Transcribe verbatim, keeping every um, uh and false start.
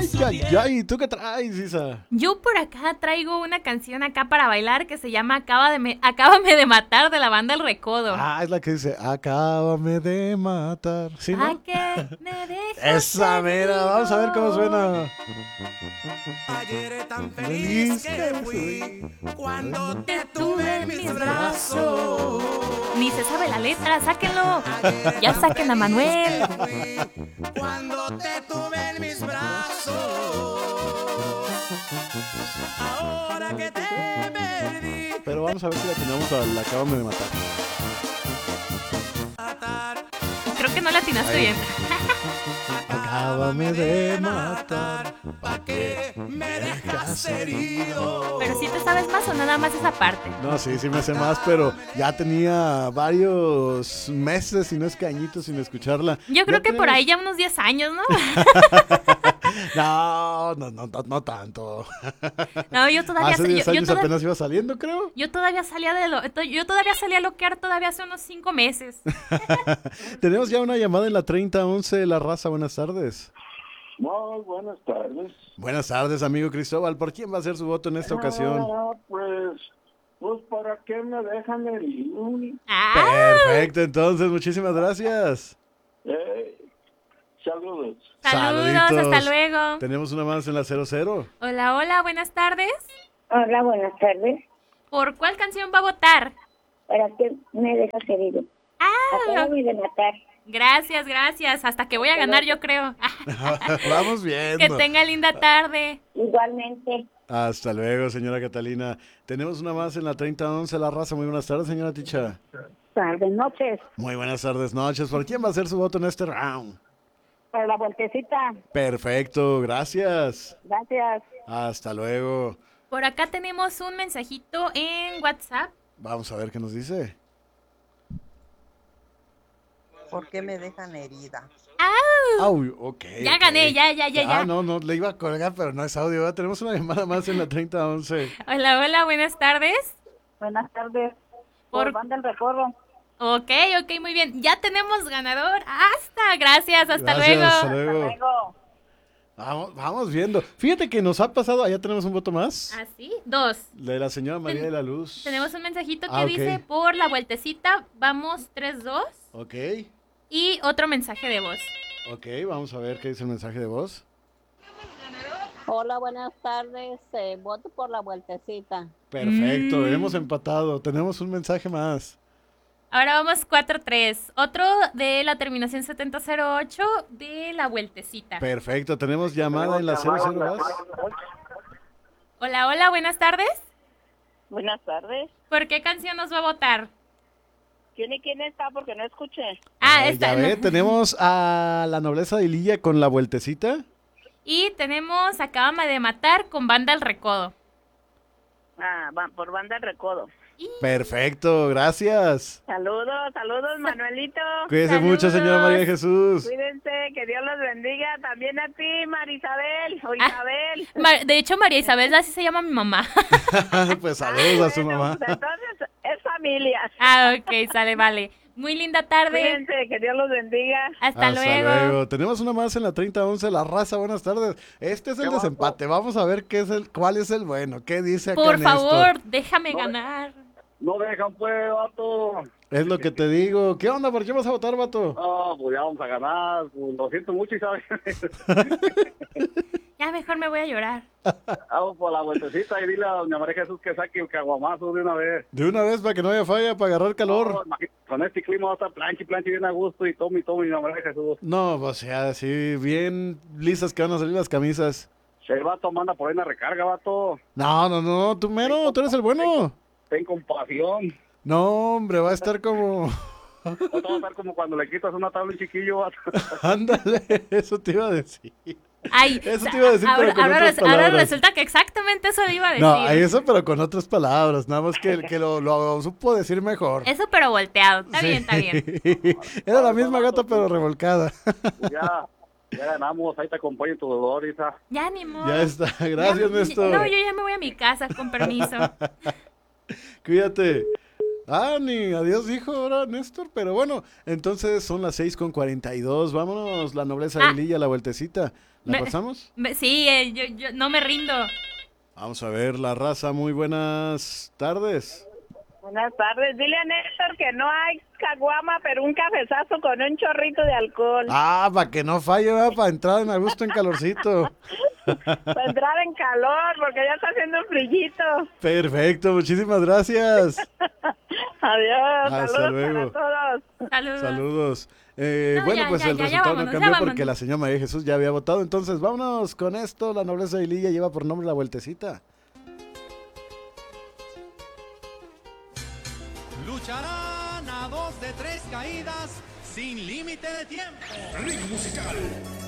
Ay, ay, ay, ¿tú qué traes, Isa? Yo por acá traigo una canción acá para bailar que se llama Acaba de me- Acábame de matar de la banda El Recodo. Ah, es la que dice, acábame de matar. ¿Sí, ¿Pa' no? qué me dejas Esa mera, vamos a ver cómo suena. Ayer tan feliz que fui cuando te tuve en mis brazos. Ni se sabe la letra, sáquenlo. Ayer Ya tan saquen a feliz Manuel. que fui cuando te tuve en mis brazos. Ahora que te perdí, Pero vamos a ver si la tenemos a la acábame de matar. matar, Creo que no la atinaste bien. Acábame de matar. ¿pa' qué me dejas herido? Pero si te sabes más o nada más esa parte. No, sí, sí me hace más, pero ya tenía varios meses, si no es que añitos, sin escucharla. Yo creo Ya que por tenemos- ahí ya unos diez años, ¿no? No, no, no, no, no tanto. No, yo todavía... Hace yo- diez yo años toda- apenas iba saliendo, creo. Yo todavía salía de lo... to- Yo todavía salía a loquear todavía hace unos cinco meses. Tenemos ya una llamada en la treinta once de La Raza. Buenas tardes. Muy buenas tardes. Buenas tardes, amigo Cristóbal. ¿Por quién va a ser su voto en esta ocasión? Ah, pues, pues, ¿para qué me dejan herido? ¡Ah! Perfecto, entonces, muchísimas gracias. Eh, saludos. Saludos, Saluditos. hasta luego. Tenemos una más en la cero cero. Hola, hola, buenas tardes. Hola, buenas tardes. ¿Por cuál canción va a votar? ¿Para qué me dejas herido? Ah, Acábame de matar. gracias, gracias. Hasta que voy a ganar, yo creo. Vamos viendo. Que tenga linda tarde. Igualmente. Hasta luego, señora Catalina. Tenemos una más en la treinta once La Raza. Muy buenas tardes, señora Ticha. Tardes, noches. Muy buenas tardes, noches. ¿Por quién va a ser su voto en este round? Para la vueltecita. Perfecto, gracias. Gracias. Hasta luego. Por acá tenemos un mensajito en WhatsApp. Vamos a ver qué nos dice. ¿Por qué me dejan herida? Au, ok. Ya ok. gané, ya, ya, ya, ya. Ah, no, no, le iba a colgar, pero no es audio. ¿verdad? Tenemos una llamada más en la treinta once. Hola, hola, buenas tardes. Buenas tardes. Por- Por Banda El Recodo. Ok, ok, muy bien. Ya tenemos ganador. Hasta, gracias, hasta Gracias, luego. hasta Hasta luego. luego. Vamos, vamos viendo. Fíjate que nos ha pasado, allá tenemos un voto más. Así, dos. De la señora María de la Luz. Tenemos un mensajito que Ah, ok. dice por la vueltecita, vamos tres dos. Ok, Y otro mensaje de voz. ok, vamos a ver qué dice el mensaje de voz. Hola, buenas tardes. Eh, voto por la vueltecita. Perfecto, Mm. hemos empatado. Tenemos un mensaje más. Ahora vamos cuatro tres. Otro de la terminación setenta cero ocho de la vueltecita. Perfecto, tenemos llamada en la cero cero más. Hola, hola, buenas tardes. Buenas tardes. ¿Por qué canción nos va a votar? ¿Quién y quién está? Porque no escuché. Ah, Eh, esta. ya ve, no. tenemos a la nobleza de Lilla con la vueltecita. Y tenemos Acábame de matar con Banda El Recodo. Ah, va- por Banda El Recodo. Y- Perfecto, gracias. Saludos, saludos, Manuelito. Cuídese Saludos. mucho, señora María de Jesús. Cuídense, que Dios los bendiga. También a ti, Marisabel o Ah. Isabel. Ma- De hecho, María Isabel así se llama mi mamá. Pues saludos a su Bueno, mamá. pues entonces es familia. Ah, ok, sale, vale. Muy linda tarde. Cuídense, que Dios los bendiga. Hasta, luego. luego. Tenemos una más en la treinta once, La Raza. Buenas tardes. Este es el desempate. Vamos a ver qué es el, cuál es el bueno. ¿Qué dice acá Por en esto? favor, déjame ganar. No dejan, pues, vato. Es lo que te digo. ¿Qué onda? ¿Por qué vas a votar, vato? No, pues ya vamos a ganar. Pues, lo siento mucho, ¿sabes? Ya mejor me voy a llorar. Vamos por la vueltecita y dile a doña María Jesús que saque el caguamazo de una vez. De una vez para que no haya falla, para agarrar No, calor. imagi- con este clima va a estar plancha y plancha bien a gusto y tome y tome, doña María Jesús. No, pues ya, sí, bien lisas que van a salir las camisas. El vato manda por ahí una recarga, vato. No, no, no, tú mero, tú eres el bueno. Ten compasión. No, hombre, va a estar como... No te va a estar como cuando le quitas una tabla a un chiquillo, vato. Ándale, eso te iba a decir. Ay, Eso te iba a decir, ahora, pero con ahora otras res- ahora palabras. resulta que exactamente eso le iba a decir. No, eso pero con otras palabras, nada más que, que lo, lo supo decir mejor. Eso pero volteado. Está Sí. bien, está bien. Era la misma gata pero revolcada. Pues ya, ya ganamos. Ahí te acompaño en tu dolor, Isa. Ya ni modo. Ya está, gracias Ya- Néstor. No, yo ya me voy a mi casa, con permiso. Cuídate. Ah, ni adiós dijo ahora Néstor, pero bueno, entonces son las seis con cuarenta y dos, vámonos, la nobleza Ah. de Lilla, la vueltecita. ¿La Me- pasamos? Me- Sí, eh, yo, yo no me rindo. Vamos a ver, la raza, muy buenas tardes. Buenas tardes. Dile a Néstor que no hay caguama, pero un cafezazo con un chorrito de alcohol. Ah, para que no falle, para entrar en a gusto en calorcito. Para entrar en calor, porque ya está haciendo frillito. Perfecto, muchísimas gracias. Adiós. Hasta Saludos luego. para todos. Saludos. Saludos. Eh, No, bueno, ya, pues ya, el ya, ya resultado vámonos, no ya cambió vámonos. porque la señora María Jesús ya había votado. Entonces, vámonos con esto. La nobleza de Lilla lleva por nombre la vueltecita. Lucharán a dos de tres caídas sin límite de tiempo. Ritmo musical.